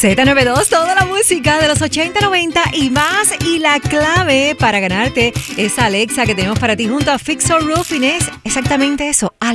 Z92, toda la música de los 80, 90 y más. Y la clave para ganarte esa Alexa que tenemos para ti junto a Fixer Roofing es exactamente eso, Alexa.